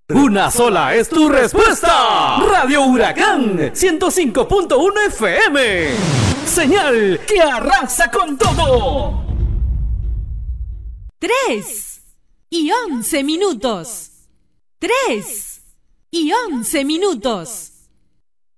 Una sola es tu respuesta. Radio Huracán 105.1 FM. Señal que arrasa con todo. 3:11. 3:11.